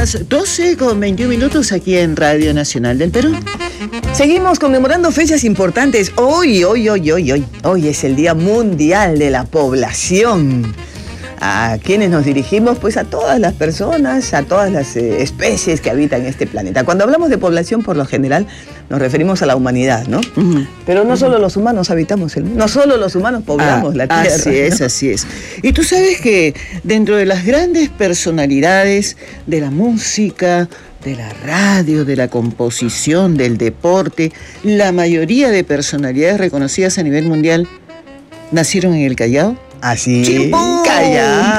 las 12:21 aquí en Radio Nacional del Perú. Seguimos conmemorando fechas importantes. Hoy es el Día Mundial de la Población. ¿A quiénes nos dirigimos? Pues a todas las personas, a todas las especies que habitan este planeta. Cuando hablamos de población, por lo general, nos referimos a la humanidad, ¿no? Pero no solo los humanos habitamos el mundo, no solo los humanos poblamos la Tierra. Así es, ¿no? así es. Y tú sabes que dentro de las grandes personalidades de la música, de la radio, de la composición, del deporte, la mayoría de personalidades reconocidas a nivel mundial nacieron en el Callao. Así, ¡Chimpún! Callao.